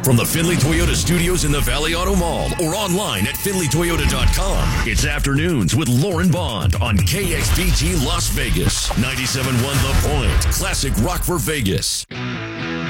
From the Findlay Toyota studios in the Valley Auto Mall or online at findlaytoyota.com, it's Afternoons with Lauren Bond on KXBG Las Vegas. 97.1 The Point. Classic rock for Vegas.